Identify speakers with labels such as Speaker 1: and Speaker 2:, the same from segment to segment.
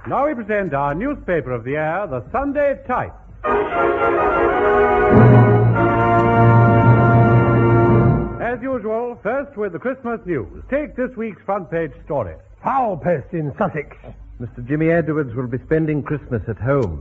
Speaker 1: Now we present our newspaper of the year, the Sunday Type. As usual, first with the Christmas news. Take this week's front page story.
Speaker 2: Foul pest in Sussex.
Speaker 3: Mr. Jimmy Edwards will be spending Christmas at home.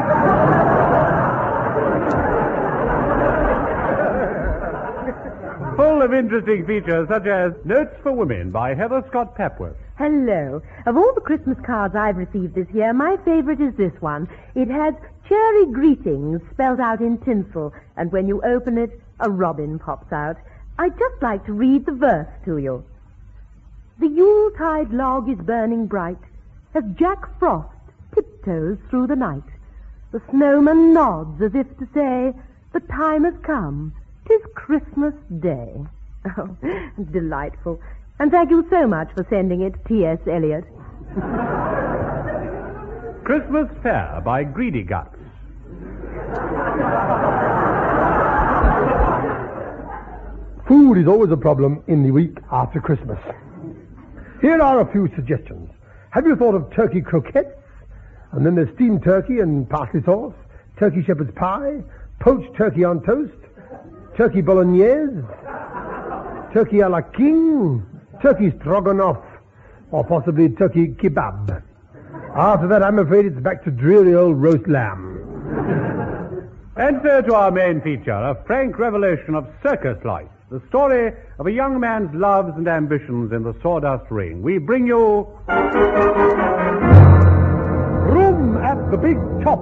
Speaker 1: Full of interesting features such as Notes for Women by Heather Scott Pepworth.
Speaker 4: Hello. Of all the Christmas cards I've received this year, my favorite is this one. It has cheery greetings spelled out in tinsel, and when you open it, a robin pops out. I'd just like to read the verse to you. The Yuletide log is burning bright as Jack Frost tiptoes through the night. The snowman nods as if to say, the time has come. 'Tis Christmas Day. Oh, delightful. And thank you so much for sending it, T.S. Eliot.
Speaker 1: Christmas Fair by Greedy Guts.
Speaker 2: Food is always a problem in the week after Christmas. Here are a few suggestions. Have you thought of turkey croquettes? And then there's steamed turkey and parsley sauce, turkey shepherd's pie, poached turkey on toast, turkey bolognese, turkey a la king, turkey stroganoff, or possibly turkey kebab. After that, I'm afraid it's back to dreary old roast lamb.
Speaker 1: And so to our main feature, a frank revelation of circus life. The story of a young man's loves and ambitions in the sawdust ring. We bring you...
Speaker 2: Room at the Big Top.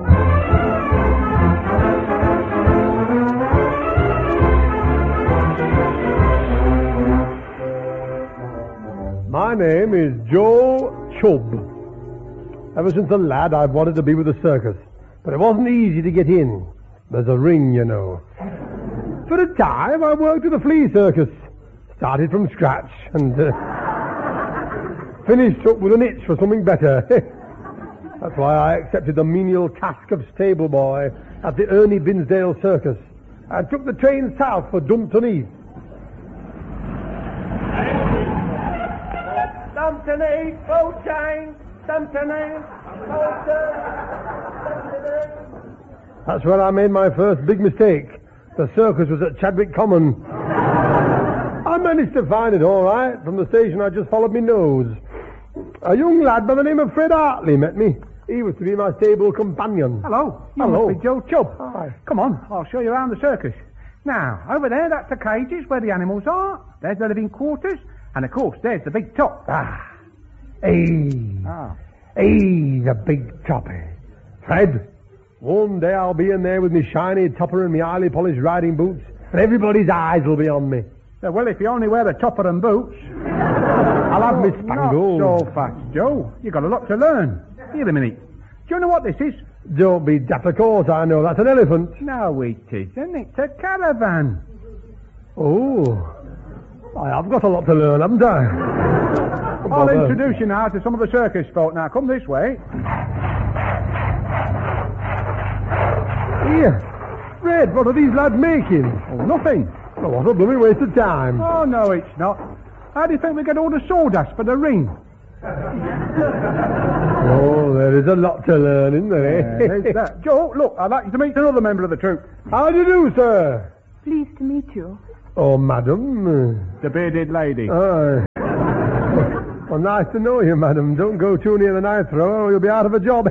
Speaker 2: My name is Joe Chubb. Ever since a lad, I've wanted to be with the circus, but it wasn't easy to get in. There's a ring, you know. For a time, I worked at the flea circus. Started from scratch and finished up with an itch for something better. That's why I accepted the menial task of stable boy at the Ernie Binsdale Circus and took the train south for Dumpton Heath.
Speaker 5: Dumpton Heath, full chain, Dumpton Heath,
Speaker 2: That's where I made my first big mistake. The circus was at Chadwick Common. I managed to find it all right. From the station, I just followed my nose. A young lad by the name of Fred Hartley met me. He was to be my stable companion.
Speaker 6: Hello. You
Speaker 2: Hello.
Speaker 6: must be Joe Chubb.
Speaker 2: Hi.
Speaker 6: Come on, I'll show you around the circus. Now, over there, that's the cages where the animals are. There's the living quarters. And, of course, there's the big top.
Speaker 2: Hey, the big topper. Fred, one day I'll be in there with me shiny topper and me highly polished riding boots, and everybody's eyes will be on me.
Speaker 6: Well, if you only wear the topper and boots...
Speaker 2: I'll have me spangle.
Speaker 6: Not so fast, Joe. You've got a lot to learn. Here a minute. Do you know what this is?
Speaker 2: Don't be daft, of course I know. That's an elephant.
Speaker 6: No, it isn't. It's a caravan.
Speaker 2: Oh, I've got a lot to learn, haven't I?
Speaker 6: I'll introduce you now to some of the circus folk. Now, come this way.
Speaker 2: Here, Fred, what are these lads making?
Speaker 6: Oh, nothing.
Speaker 2: Oh, what a blooming waste of time.
Speaker 6: Oh, no, it's not. How do you think we get all the sawdust for the ring?
Speaker 2: Oh, there is a lot to learn, isn't there?
Speaker 6: There's that. Joe, look, I'd like you to meet another member of the troupe.
Speaker 2: How do you do, sir?
Speaker 4: Pleased to meet you.
Speaker 2: Oh, madam.
Speaker 6: The bearded lady.
Speaker 2: Well, nice to know you, madam. Don't go too near the knife thrower or you'll be out of a job.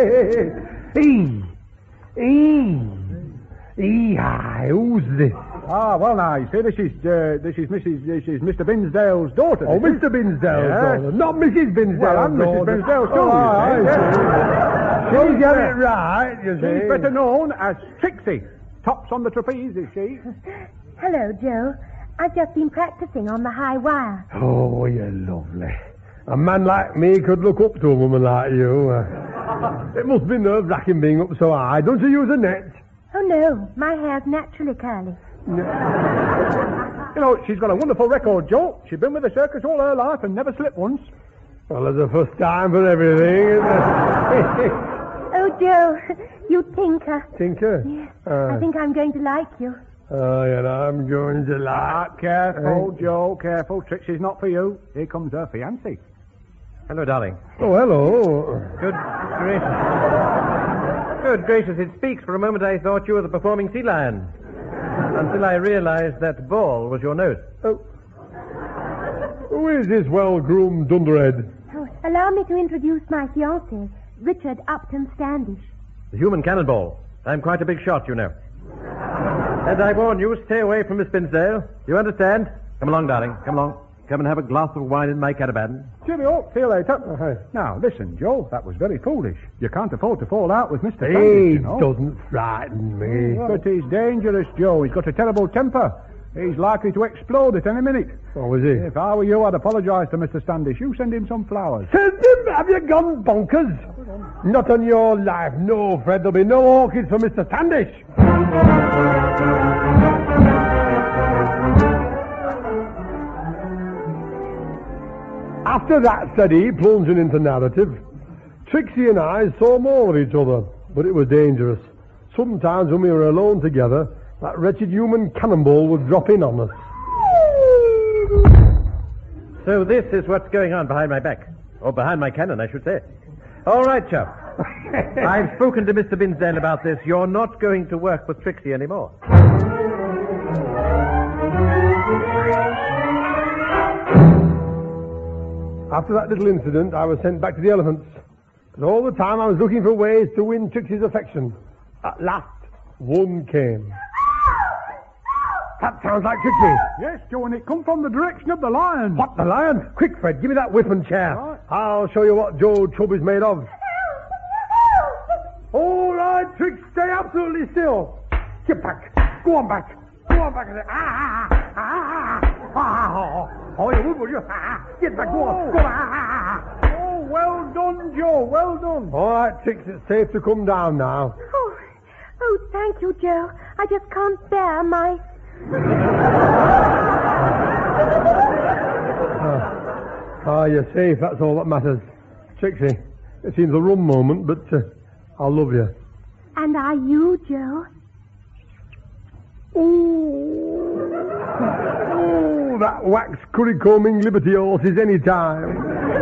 Speaker 2: Hi, who's this?
Speaker 6: Ah, well, now, you see, this is Mr. Binsdale's daughter.
Speaker 2: Oh, Mr. Binsdale's daughter. Not Mrs. Binsdale's
Speaker 6: Well, I'm Mrs.
Speaker 2: daughter.
Speaker 6: Binsdale's too,
Speaker 2: She's got it right, you see.
Speaker 6: She's better known as Trixie. Tops on the trapeze, is she?
Speaker 4: Hello, Joe. I've just been practicing on the high wire.
Speaker 2: Oh, you're lovely. A man like me could look up to a woman like you. It must be nerve-wracking being up so high. Don't you use a net?
Speaker 4: Oh, no. My hair's naturally curly.
Speaker 6: You know, she's got a wonderful record, Joe. She's been with the circus all her life and never slipped once.
Speaker 2: Well, there's a first time for everything, isn't there?
Speaker 4: Oh, Joe, you tinker.
Speaker 2: Tinker?
Speaker 4: Yes. I think I'm going to like you.
Speaker 2: Oh, yeah, I'm going to like...
Speaker 6: Careful, Joe, careful. Trixie's not for you. Here comes her fiancé.
Speaker 3: Hello, darling.
Speaker 2: Oh, hello.
Speaker 3: Good gracious. Good gracious, it speaks. For a moment I thought you were the performing sea lion. Until I realized that ball was your nose.
Speaker 2: Oh. Who is this well-groomed dunderhead?
Speaker 4: Oh, allow me to introduce my fiancé, Richard Upton Standish.
Speaker 3: The human cannonball. I'm quite a big shot, you know. And I warn you, stay away from Miss Binsdale. You understand? Come along, darling. Come along. Come and have a glass of wine in my caravan.
Speaker 6: Cheerio. See you later. Now, listen, Joe, that was very foolish. You can't afford to fall out with Mr. Standish,
Speaker 2: He
Speaker 6: you know.
Speaker 2: doesn't frighten me.
Speaker 6: But he's dangerous, Joe. He's got a terrible temper. He's likely to explode at any minute.
Speaker 2: Oh, is he?
Speaker 6: If I were you, I'd apologise to Mr. Standish. You send him some flowers.
Speaker 2: Send him? Have you gone bonkers? Not on your life. No, Fred. There'll be no orchids for Mr. Standish. After that steady plunging into narrative, Trixie and I saw more of each other, but it was dangerous. Sometimes when we were alone together, that wretched human cannonball would drop in on us.
Speaker 3: So this is what's going on behind my back. Or behind my cannon, I should say. All right, chap. I've spoken to Mr. Binsdale about this. You're not going to work with Trixie anymore.
Speaker 2: After that little incident, I was sent back to the elephants. But all the time I was looking for ways to win Trixie's affection. At last, one came. That sounds like Trixie.
Speaker 6: Yes, Joe, and it come from the direction of the lion.
Speaker 2: What, the lion? Quick, Fred, give me that whip and chair.
Speaker 6: Right.
Speaker 2: I'll show you what Joe Chubb is made of. All right, Trix, stay absolutely still. Get back. Go on back. Go on back. Oh, you would you? Get back. Go on. Go on.
Speaker 6: Oh, well done, Joe. Well done.
Speaker 2: All right, Trix, it's safe to come down now.
Speaker 4: Oh, thank you, Joe. I just can't bear my...
Speaker 2: You're safe. That's all that matters. Trixie, it seems a rum moment, but I love you.
Speaker 4: And are you, Joe?
Speaker 2: Oh, that wax curry-combing Liberty horse is any time.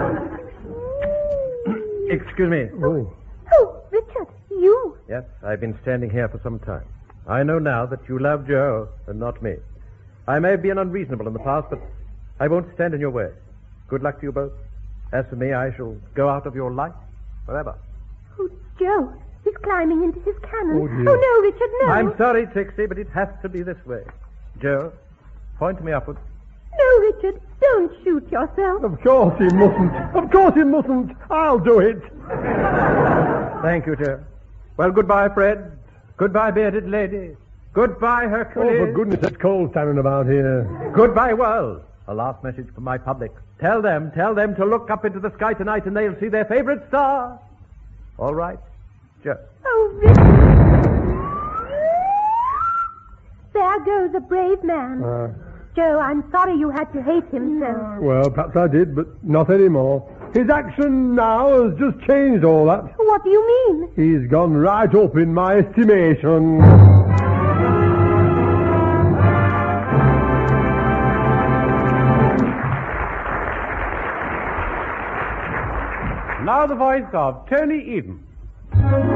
Speaker 3: Excuse me.
Speaker 2: Oh.
Speaker 4: Oh, Richard, you.
Speaker 3: Yes, I've been standing here for some time. I know now that you love Joe and not me. I may have been unreasonable in the past, but I won't stand in your way. Good luck to you both. As for me, I shall go out of your life forever.
Speaker 4: Oh, Joe, he's climbing into his cannon.
Speaker 2: Oh, dear.
Speaker 4: Oh, no, Richard, no.
Speaker 3: I'm sorry, Trixie, but it has to be this way. Joe, point me upwards.
Speaker 4: No, Richard, don't shoot yourself.
Speaker 2: Of course he mustn't. Of course he mustn't. I'll do it.
Speaker 3: Thank you, Joe. Well, goodbye, Fred. Goodbye, bearded lady. Goodbye,
Speaker 2: Oh,
Speaker 3: Hercules.
Speaker 2: for goodness, it's cold standing about here.
Speaker 3: Goodbye, world. A last message from my public. Tell them to look up into the sky tonight and they'll see their favorite star. All right, Joe.
Speaker 4: Oh, Richard. There goes a brave man. Joe, I'm sorry you had to hate him so.
Speaker 2: Well, perhaps I did, but not anymore. His action now has just changed all that.
Speaker 4: What do you mean?
Speaker 2: He's gone right up in my estimation.
Speaker 1: Now the voice of Tony Eden.